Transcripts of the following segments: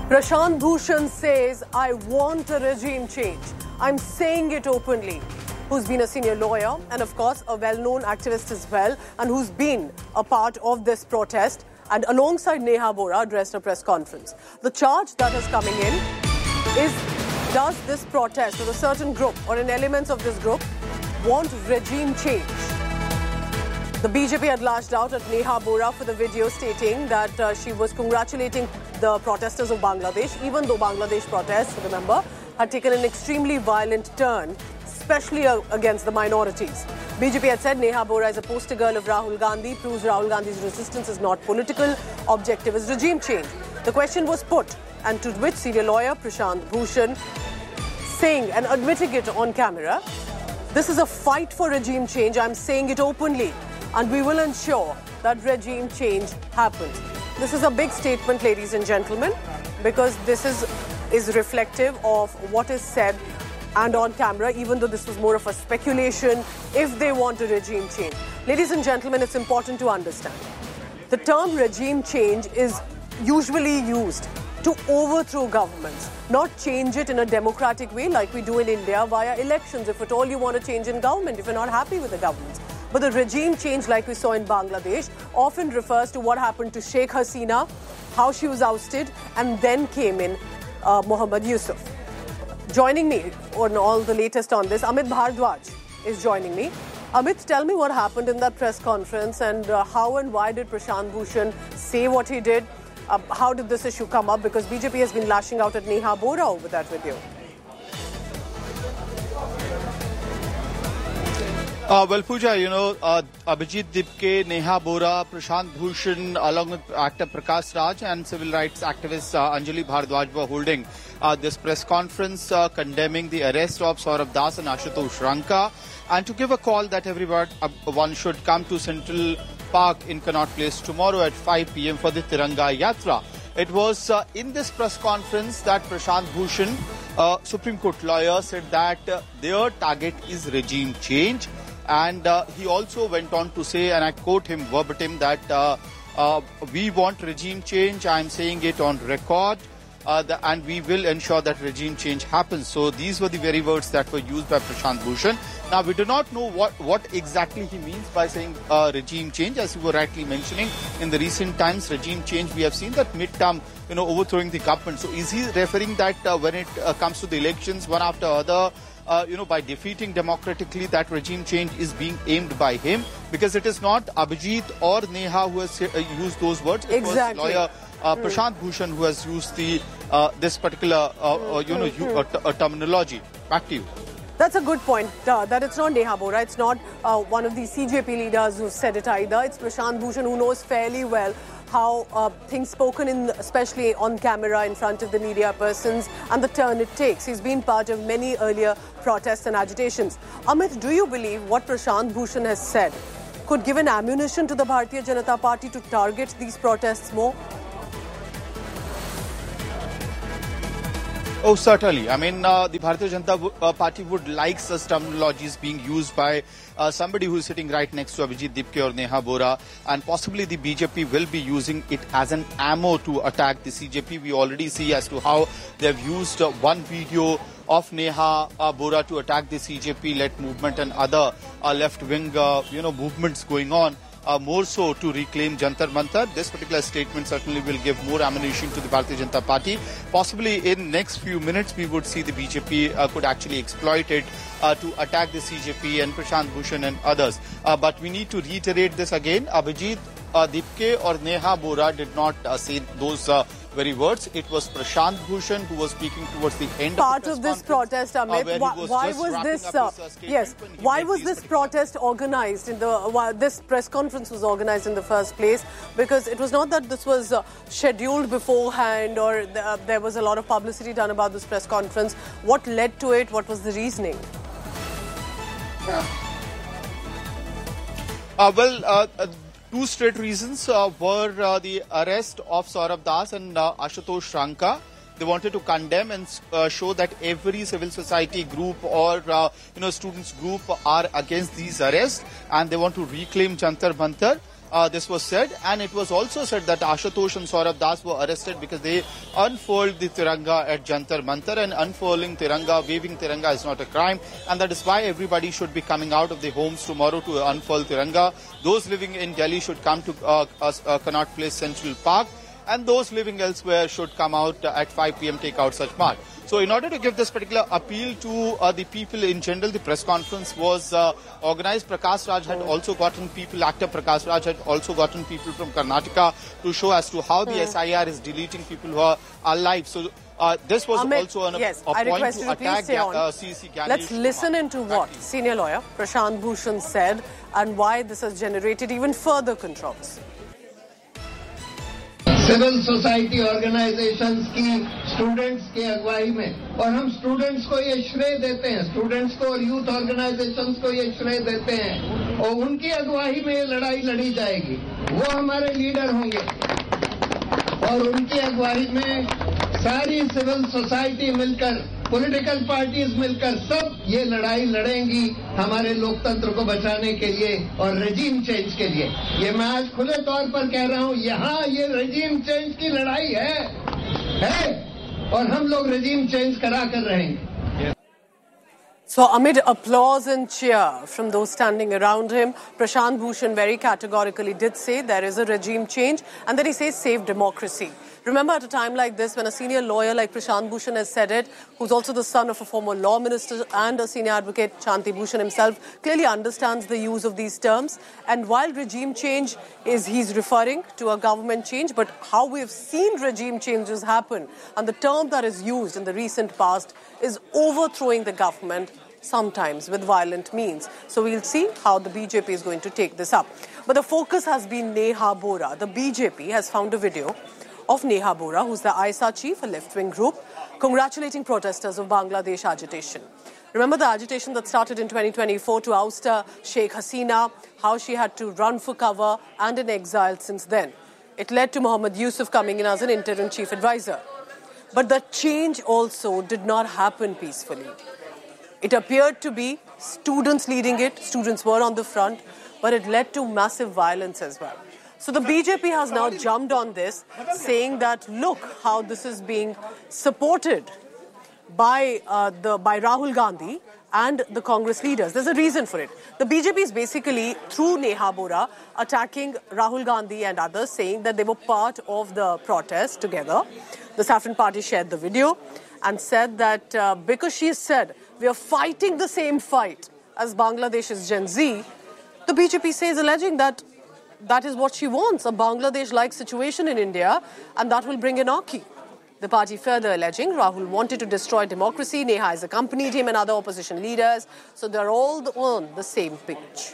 Prashant Bhushan says, I want a regime change. I'm saying it openly. Who's been a senior lawyer and, of course, a well-known activist as well, and who's been a part of this protest, and alongside Neha Bora addressed a press conference. The charge that is coming in is, does this protest or a certain group or an element of this group want regime change? The BJP had lashed out at Neha Bora for the video stating that she was congratulating the protesters of Bangladesh, even though Bangladesh protests, remember, had taken an extremely violent turn, especially against the minorities. BJP had said Neha Bora is a poster girl of Rahul Gandhi, proves Rahul Gandhi's resistance is not political, objective is regime change. The question was put, and to which senior lawyer Prashant Bhushan saying and admitting it on camera, this is a fight for regime change, I'm saying it openly, and we will ensure that regime change happens. This is a big statement, ladies and gentlemen, because this is reflective of what is said and on camera, even though this was more of a speculation, if they want a regime change. Ladies and gentlemen, it's important to understand. The term regime change is usually used to overthrow governments, not change it in a democratic way like we do in India via elections, if at all you want to change in government, if you're not happy with the government. But the regime change, like we saw in Bangladesh, often refers to what happened to Sheikh Hasina, how she was ousted, and then came in Mohammad Yusuf. Joining me on all the latest on this, Amit Bhardwaj is joining me. Amit, tell me what happened in that press conference and how and why did Prashant Bhushan say what he did? How did this issue come up? Because BJP has been lashing out at Neha Bora over that video. Well, Pooja, Abhijit Dipke, Neha Bora, Prashant Bhushan, along with actor Prakash Raj and civil rights activist Anjali Bhardwaj were holding this press conference condemning the arrest of Saurabh Das and Ashutosh Ranka, and to give a call that everyone should come to Central Park in Connaught Place tomorrow at 5 p.m. for the Tiranga Yatra. It was in this press conference that Prashant Bhushan, Supreme Court lawyer, said that their target is regime change. And he also went on to say, and I quote him verbatim, that we want regime change. I'm saying it on record, and we will ensure that regime change happens. So these were the very words that were used by Prashant Bhushan. Now, we do not know what exactly he means by saying regime change. As you were rightly mentioning, in the recent times, regime change, we have seen that mid-term, overthrowing the government. So is he referring that when it comes to the elections, one after other, by defeating democratically, that regime change is being aimed by him? Because it is not Abhijit or Neha who has used those words. It was lawyer Prashant Bhushan who has used this particular terminology. Back to you. That's a good point, that it's not Neha Bora, it's not one of the CJP leaders who said it either. It's Prashant Bhushan, who knows fairly well how things spoken in, especially on camera in front of the media persons, and the turn it takes. He's been part of many earlier protests and agitations. Amit, do you believe what Prashant Bhushan has said could give an ammunition to the Bharatiya Janata Party to target these protests more? Oh, certainly. I mean, the Bharatiya Janata Party would like such terminologies being used by somebody who is sitting right next to Abhijit Dipke or Neha Bora, and possibly the BJP will be using it as an ammo to attack the CJP. We already see as to how they have used one video of Neha Bora to attack the CJP-led movement and other left-wing, movements going on. More so to reclaim Jantar Mantar. This particular statement certainly will give more ammunition to the Bharatiya Janata Party. Possibly in next few minutes we would see the BJP could actually exploit it to attack the CJP and Prashant Bhushan and others. But we need to reiterate this again. Abhijit Dipke or Neha Bora did not say those very words. It was Prashant Bhushan who was speaking towards the end part of this protest, Amit. Why was this? Why was this protest organized? This press conference was organized in the first place, because it was not that this was scheduled beforehand or there was a lot of publicity done about this press conference. What led to it? What was the reasoning? Two straight reasons were the arrest of Saurabh Das and Ashutosh Ranka. They wanted to condemn and show that every civil society group or students group are against these arrests, and they want to reclaim Jantar Mantar. this was said, and it was also said that Ashutosh and Saurabh Das were arrested because they unfurled the Tiranga at Jantar Mantar, and unfurling Tiranga, waving Tiranga is not a crime, and that is why everybody should be coming out of their homes tomorrow to unfurl Tiranga. Those living in Delhi should come to Connaught Place Central Park, and those living elsewhere should come out at 5 p.m. take out such march. So in order to give this particular appeal to the people in general, the press conference was organized. Prakash Raj had also gotten people, actor Prakash Raj had also gotten people from Karnataka to show as to how the SIR is deleting people who are alive. So this was Amit, also a yes, point to attack CC Gyaneshwar. Let's listen into what senior lawyer Prashant Bhushan said and why this has generated even further controversy. Civil society organisations की students के अगुवाई में, और हम students को ये श्रेय देते हैं, स्टूडेंट्स को और यूथ ऑर्गेनाइजेशंस को ये श्रेय देते हैं, और उनकी अगुवाई में ये लड़ाई लड़ी जाएगी। वो हमारे लीडर होंगे और उनकी अगुवाई में सारी सिविल सोसाइटी मिलकर, पॉलिटिकल पार्टीज मिलकर सब ये लड़ाई लड़ेंगी हमारे लोकतंत्र को बचाने के लिए और रेजिम चेंज के लिए। ये मैं आज खुले तौर पर कह रहा हूं, यहाँ ये रेजिम चेंज की लड़ाई है और हम लोग रेजिम चेंज करा कर रहेंगे। So amid applause and cheer from those standing around him, Prashant Bhushan very categorically did say there is a regime change and that he says save democracy. Remember, at a time like this, when a senior lawyer like Prashant Bhushan has said it, who's also the son of a former law minister and a senior advocate, Shanti Bhushan himself, clearly understands the use of these terms. And while regime change he's referring to a government change, but how we've seen regime changes happen, and the term that is used in the recent past is overthrowing the government, sometimes with violent means. So we'll see how the BJP is going to take this up. But the focus has been Neha Bora. The BJP has found a video of Neha Bora, who's the ISA chief, a left-wing group, congratulating protesters of Bangladesh agitation. Remember the agitation that started in 2024 to oust Sheikh Hasina, how she had to run for cover and in exile since then. It led to Mohammad Yusuf coming in as an interim chief advisor. But the change also did not happen peacefully. It appeared to be students leading it, students were on the front, but it led to massive violence as well. So the BJP has now jumped on this, saying that look how this is being supported by Rahul Gandhi and the Congress leaders. There's a reason for it. The BJP is basically, through Neha Bora, attacking Rahul Gandhi and others, saying that they were part of the protest together. The Saffron Party shared the video and said that because she said we are fighting the same fight as Bangladesh's Gen Z, the BJP says, alleging that that is what she wants, a Bangladesh-like situation in India, and that will bring anarchy. The party further alleging Rahul wanted to destroy democracy. Neha has accompanied him and other opposition leaders, so they're all on the same page.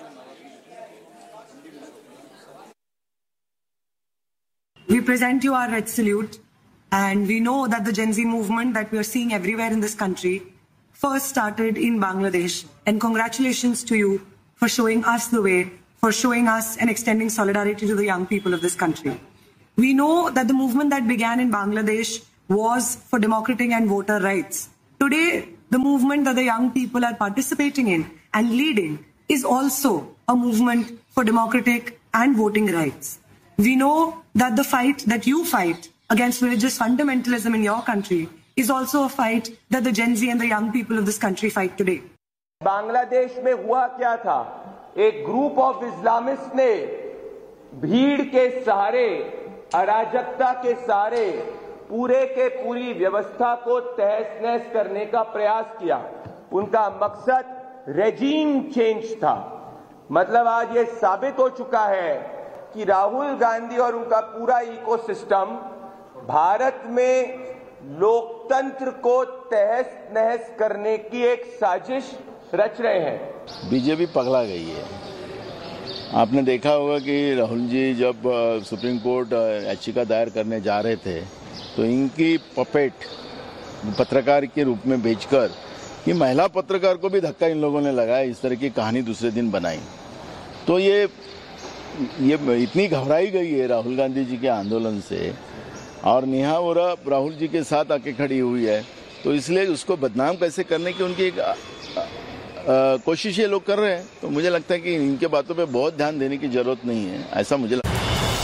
We present you our red salute, and we know that the Gen Z movement that we are seeing everywhere in this country first started in Bangladesh. And congratulations to you for showing us the way, for showing us and extending solidarity to the young people of this country. We know that the movement that began in Bangladesh was for democratic and voter rights. Today, the movement that the young people are participating in and leading is also a movement for democratic and voting rights. We know that the fight that you fight against religious fundamentalism in your country is also a fight that the Gen Z and the young people of this country fight today. Bangladesh में हुआ क्या था? एक group of Islamist ने भीड़ के सहारे, अराजकता के सहारे पूरे के पूरी व्यवस्था को तहस-नहस करने का प्रयास किया। उनका मकसद रेजीम चेंज था। मतलब आज ये साबित हो चुका है कि राहुल गांधी और उनका पूरा इकोसिस्टम भारत में लोकतंत्र को तहस-नहस करने की एक साजिश रच रहे हैं। बीजेपी पगला गई है। आपने देखा होगा कि राहुल जी जब सुप्रीम कोर्ट याचिका दायर करने जा रहे थे तो इनकी पपेट पत्रकार के रूप में भेजकर ये महिला पत्रकार को भी धक्का इन लोगों ने लगाया, इस तरह की कहानी दूसरे दिन बनाई। तो ये इतनी घबराई गई है राहुल गांधी जी के आंदोलन से, और नेहा बोरा राहुल जी के साथ आके खड़ी हुई है, तो इसलिए उसको बदनाम कैसे करने की उनकी एक कोशिश ये लोग कर रहे हैं, तो मुझे लगता है कि इनके बातों पे बहुत ध्यान देने की जरूरत नहीं है, ऐसा मुझे लगता है।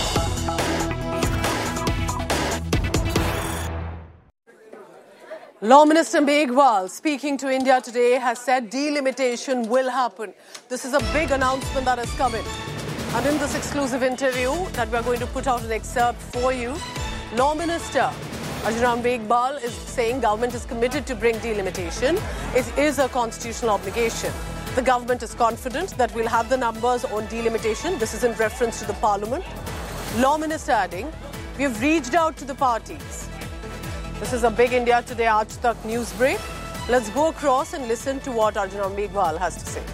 Law Minister Meghwal, speaking to India today, has said delimitation will happen. This is a big announcement that has come in. And in this exclusive interview that we are going to put out an excerpt for you, Law Minister Arjun Meghwal is saying government is committed to bring delimitation. It is a constitutional obligation. The government is confident that we'll have the numbers on delimitation. This is in reference to the Parliament. Law Minister adding, we have reached out to the parties. This is a big India Today Aaj Tak news break. Let's go across and listen to what Arjun Meghwal has to say.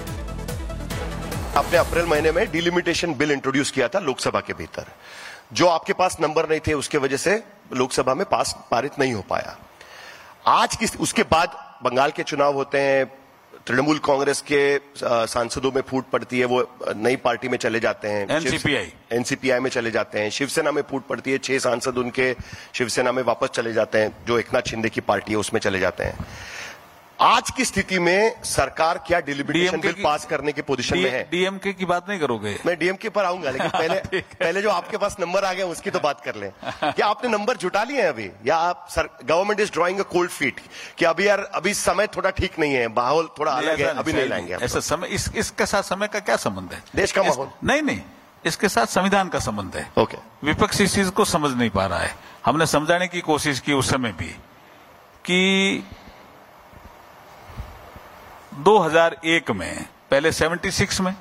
आपने अप्रैल महीने में delimitation bill introduce किया था लोकसभा के भीतर, जो आपके पास number नहीं थे उसके वजह से लोकसभा में पारित नहीं हो पाया। आज की उसके बाद बंगाल के चुनाव होते हैं, तृणमूल कांग्रेस के सांसदों में फूट पड़ती है, वो नई पार्टी में चले जाते हैं, एनसीपीआई में चले जाते हैं, शिवसेना में फूट पड़ती है, 6 सांसद उनके शिवसेना में वापस चले जाते हैं, जो एकनाथ शिंदे की पार्टी है उसमें चले जाते हैं। आज की स्थिति में सरकार क्या डिलिमिटेशन बिल पास करने की पोजीशन में है? डीएमके की बात नहीं करोगे? मैं डीएमके पर आऊंगा, लेकिन पहले जो आपके पास नंबर आ गए उसकी तो बात कर लें। क्या आपने नंबर जुटा लिए हैं अभी, या आप government is drawing a cold feet कि अभी यार अभी समय थोड़ा ठीक नहीं है, माहौल थोड़ा अलग है, अभी नहीं लाएंगे? ऐसा समय इसके साथ समय का क्या संबंध है? देश का माहौल नहीं, इसके साथ संविधान का संबंध है। ओके, विपक्ष इस चीज को समझ नहीं पा रहा है। हमने समझाने की कोशिश की उस समय भी कि 2001 में पहले 76 में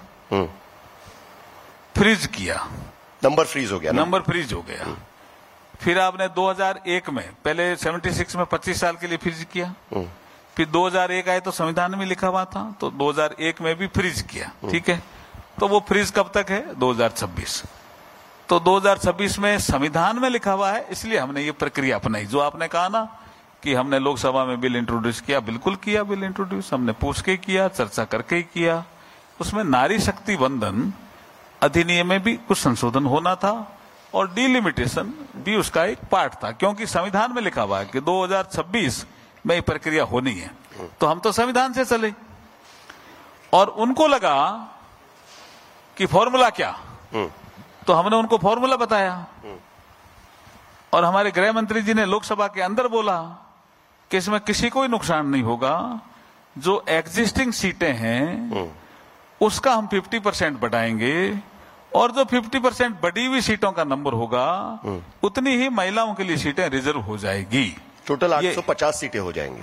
फ्रीज किया, नंबर फ्रीज हो गया। फिर आपने 2001 में पहले 76 में 25 साल के लिए फ्रीज किया, फिर 2001 आए तो संविधान में लिखा हुआ था, तो 2001 में भी फ्रीज किया। ठीक है, तो वो फ्रीज कब तक है? 2026। तो 2026 में संविधान में लिखा हुआ है, इसलिए हमने ये प्रक्रिया अपनाई। जो आपने कहा ना कि हमने लोकसभा में बिल इंट्रोड्यूस किया, बिल्कुल किया बिल इंट्रोड्यूस, हमने पूछ के किया, चर्चा करके ही किया। उसमें नारी शक्ति वंदन अधिनियम में भी कुछ संशोधन होना था और डिलिमिटेशन भी उसका एक पार्ट था, क्योंकि संविधान में लिखा हुआ है कि 2026 में ये प्रक्रिया होनी है। तो हम तो संविधान से चले, और उनको लगा कि फॉर्मूला क्या, तो हमने उनको फॉर्मूला बताया, और हमारे गृह मंत्री जी ने लोकसभा के अंदर बोला कि इसमें किसी को नुकसान नहीं होगा, जो एग्जिस्टिंग सीटें हैं उसका हम 50% बढ़ाएंगे, और जो 50% बढ़ी हुई सीटों का नंबर होगा उतनी ही महिलाओं के लिए सीटें रिजर्व हो जाएगी। टोटल 850 सीटें हो जाएंगी।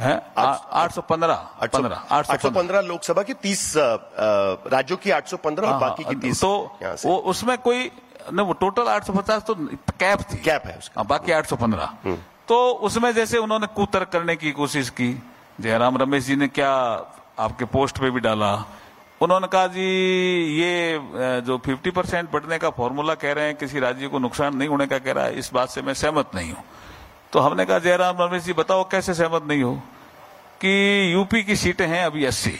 815 लोकसभा की, 30 राज्यों की 815 और बाकी की 30। तो वो उसमें कोई न, वो टोटल 850 तो कैप थी, कैप है उसका, बाकी 815। तो उसमें जैसे उन्होंने कुतर्क करने की कोशिश की, जयराम रमेश जी ने क्या आपके पोस्ट पे भी डाला, उन्होंने कहा जी ये जो 50% बढ़ने का फॉर्मूला कह रहे हैं किसी राज्य को नुकसान नहीं होने का कह रहा है, इस बात से मैं सहमत नहीं हूं। तो हमने कहा जयराम रमेश जी बताओ कैसे सहमत नहीं हो, कि यूपी की सीटें हैं अभी 80,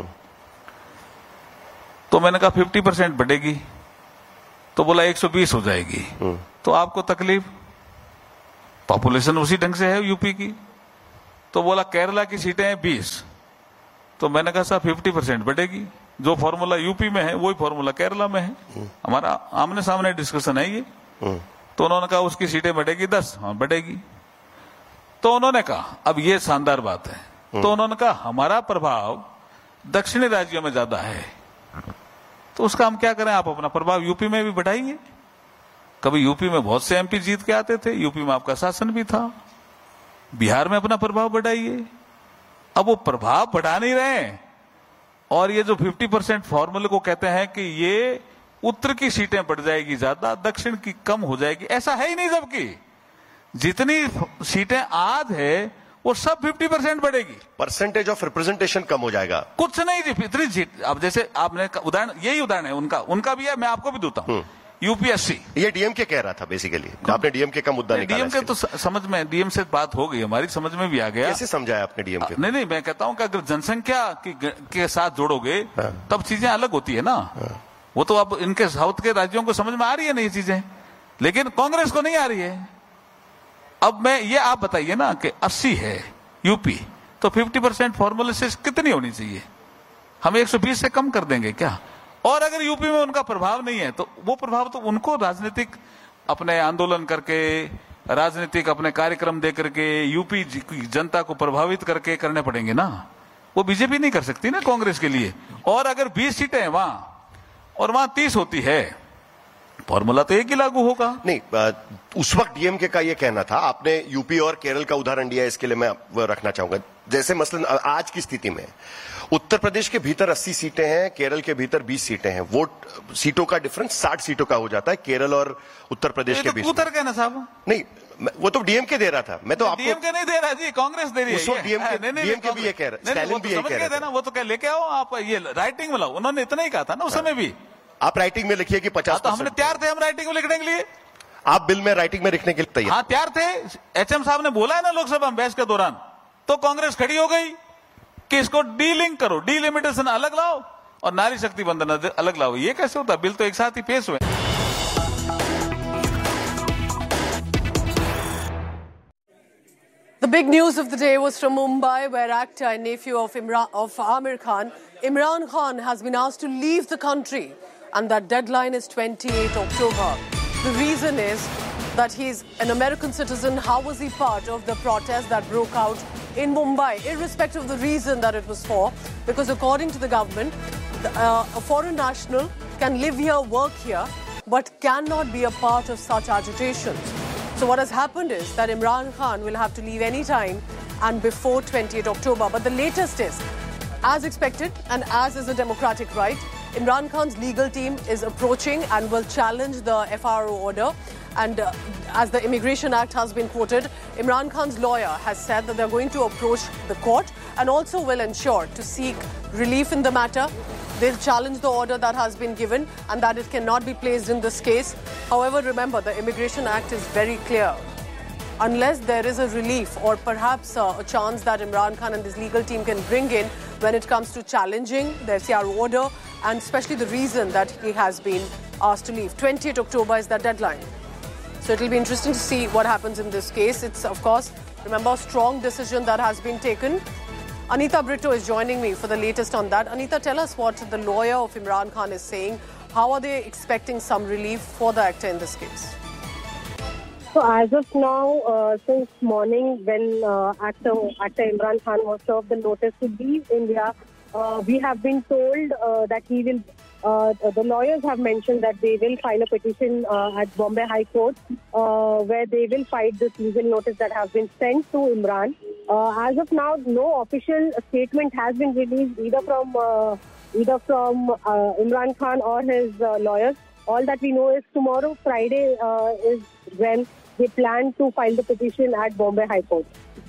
तो मैंने कहा 50% बढ़ेगी, तो बोला 120 हो जाएगी, तो आपको तकलीफ, पॉपुलेशन उसी ढंग से है यूपी की। तो बोला केरला की सीटें हैं 20, तो मैंने कहा साहब 50% बढ़ेगी, जो फॉर्मूला यूपी में है वही फॉर्मूला केरला में है, हमारा आमने सामने डिस्कशन है ये। तो उन्होंने कहा उसकी सीटें बढ़ेगी 10, हाँ बढ़ेगी। तो उन्होंने कहा, अब ये शानदार बात है, तो उन्होंने कहा हमारा प्रभाव दक्षिणी राज्यों में ज्यादा है, तो उसका हम क्या करें, आप अपना प्रभाव यूपी में भी बढ़ाइए। कभी यूपी में बहुत से एमपी जीत के आते थे, यूपी में आपका शासन भी था, बिहार में अपना प्रभाव बढ़ाइए। अब वो प्रभाव बढ़ा नहीं रहे, और ये जो 50% फॉर्मूले को कहते हैं कि ये उत्तर की सीटें बढ़ जाएगी ज्यादा, दक्षिण की कम हो जाएगी, ऐसा है ही नहीं। जबकि जितनी सीटें आज है वो सब 50% बढ़ेगी, परसेंटेज ऑफ रिप्रेजेंटेशन कम हो जाएगा, कुछ नहीं जी इतनी जीत। अब जैसे आपने उदाहरण, यही उदाहरण है उनका भी है, मैं आपको भी देता हूँ। यूपीएससी, ये डीएमके कह रहा था बेसिकली, आपने डीएमके का मुद्दा निकाला। डीएमके तो समझ में, डीएम से बात हो गई, हमारी समझ में भी आ गया। कैसे समझाया आपने डीएमके? नहीं, मैं कहता हूं कि अगर जनसंख्या के साथ जोड़ोगे तब चीजें अलग होती है ना। वो तो अब इनके साउथ के राज्यों को समझ में आ रही है नहीं चीजें, लेकिन कांग्रेस को नहीं आ रही है। अब मैं ये आप बताइए ना कि 80 है यूपी, तो 50% फॉर्मूले से कितनी होनी चाहिए? हम 120 से कम कर देंगे क्या? और अगर यूपी में उनका प्रभाव नहीं है तो वो प्रभाव तो उनको राजनीतिक अपने आंदोलन करके, राजनीतिक अपने कार्यक्रम दे करके, यूपी की जनता को प्रभावित करके करने पड़ेंगे ना। वो बीजेपी नहीं कर सकती ना कांग्रेस के लिए। और अगर 20 सीटें हैं वहां और वहां 30 होती है, फॉर्मूला तो एक ही लागू होगा। नहीं, उस वक्त डीएमके का ये कहना था, आपने यूपी और केरल का उदाहरण दिया, इसके लिए मैं रखना चाहूंगा। जैसे मसलन आज की स्थिति में उत्तर प्रदेश के भीतर 80 सीटें हैं, केरल के भीतर 20 सीटें हैं, वोट सीटों का डिफरेंस 60 सीटों का हो जाता है केरल और उत्तर प्रदेश के बीच। उतर के ना साहब, नहीं वो तो डीएमके दे रहा था, मैं तो आपको डीएमके नहीं दे रहा जी, कांग्रेस दे रही है। डीएमके भी ये कह रहा है, स्टालिन भी ये कह रहा है। वो तो क्या लेके आओ आप, ये राइटिंग में लाओ, उन्होंने इतना ही कहा था ना उस समय भी। आप राइटिंग में लिखिए कि 50%। तो हमने तैयार थे, हम राइटिंग में लिखने के लिए। आप बिल में राइटिंग में लिखने के लिए तैयार? हाँ तैयार थे। एचएम साहब ने बोला है ना लोकसभा में बहस के दौरान, तो कांग्रेस खड़ी हो गई कि इसको डीलिंक करो, डीलिमिटेशन अलग लाओ और नारी शक्ति बंधन अलग लाओ। ये कैसे होता? बिल तो एक साथ ही पेश हुए। The big news of the day was from Mumbai, where actor and nephew of Aamir Khan, Imran Khan, has been asked to leave the country, and that deadline is 28 October. The reason is that he's an American citizen. How was he part of the protest that broke out in Mumbai, irrespective of the reason that it was for? Because according to the government, a foreign national can live here, work here, but cannot be a part of such agitations. So what has happened is that Imran Khan will have to leave any time and before 28 October. But the latest is, as expected and as is a democratic right, Imran Khan's legal team is approaching and will challenge the FRO order. And as the Immigration Act has been quoted, Imran Khan's lawyer has said that they're going to approach the court and also will ensure to seek relief in the matter. They'll challenge the order that has been given and that it cannot be placed in this case. However, remember, the Immigration Act is very clear. Unless there is a relief or perhaps a chance that Imran Khan and his legal team can bring in when it comes to challenging the FCRO order and especially the reason that he has been asked to leave. 28 October is that deadline. So it'll be interesting to see what happens in this case. It's, of course, remember, a strong decision that has been taken. Anita Brito is joining me for the latest on that. Anita, tell us what the lawyer of Imran Khan is saying. How are they expecting some relief for the actor in this case? So as of now, since morning when actor Imran Khan was served the notice to leave India, we have been told that he will, the lawyers have mentioned that they will file a petition at Bombay High Court where they will fight this legal notice that has been sent to Imran. As of now, no official statement has been released either from Imran Khan or his lawyers. All that we know is tomorrow, Friday, is when they plan to file the petition at Bombay High Court.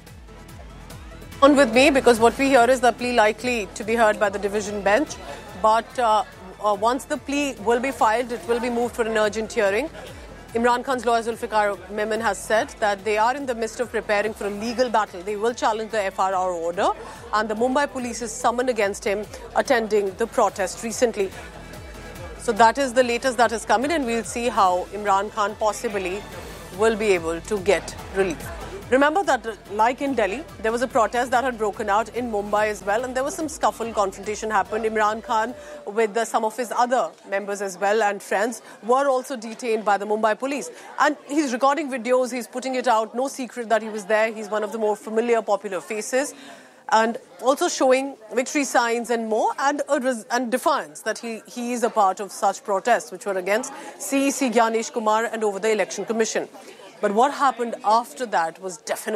On with me, because what we hear is the plea likely to be heard by the division bench. But once the plea will be filed, it will be moved for an urgent hearing. Imran Khan's lawyer Zulfikar Memon has said that they are in the midst of preparing for a legal battle. They will challenge the FRR order, and the Mumbai police is summoned against him attending the protest recently. So that is the latest that has come in, and we'll see how Imran Khan possibly will be able to get relief. Remember that, like in Delhi, there was a protest that had broken out in Mumbai as well, and there was some scuffle, confrontation happened. Imran Khan with some of his other members as well and friends were also detained by the Mumbai police. And he's recording videos, he's putting it out, no secret that he was there. He's one of the more familiar, popular faces, and also showing victory signs and more, and defiance that he is a part of such protests, which were against CEC Gyanesh Kumar and over the Election Commission. But what happened after that was definitely